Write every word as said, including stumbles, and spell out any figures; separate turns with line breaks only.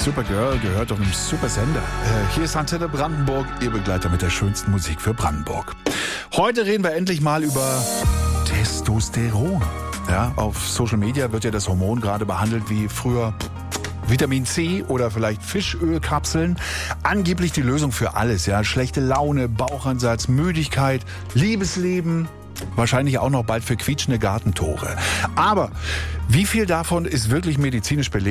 Supergirl gehört auf einem super Sender. Äh, hier ist Antenne Brandenburg, Ihr Begleiter mit der schönsten Musik für Brandenburg. Heute reden wir endlich mal über Testosteron. Ja, auf Social Media wird ja das Hormon gerade behandelt wie früher Vitamin C oder vielleicht Fischölkapseln. Angeblich die Lösung für alles. Ja, schlechte Laune, Bauchansatz, Müdigkeit, Liebesleben. Wahrscheinlich auch noch bald für quietschende Gartentore. Aber wie viel davon ist wirklich medizinisch belegt?